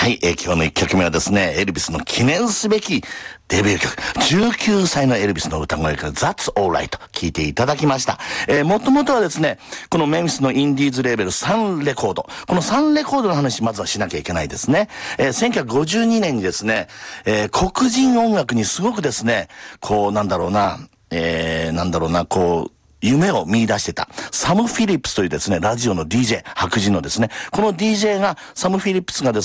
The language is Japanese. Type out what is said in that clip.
はい、今日の1曲目はですね、エルビスの記念すべきデビュー曲、19歳のエルビスの歌声から That's Alright 聴いていただきました。もともとはですね、このメンフィスのインディーズレーベルサンレコード。このサンレコードの話まずはしなきゃいけないですね。1952年にですね、黒人音楽にすごくですね、こう夢を見出してた。サム・フィリップスというですね、ラジオの DJ、白人のですね、この DJ が、サム・フィリップスがですね、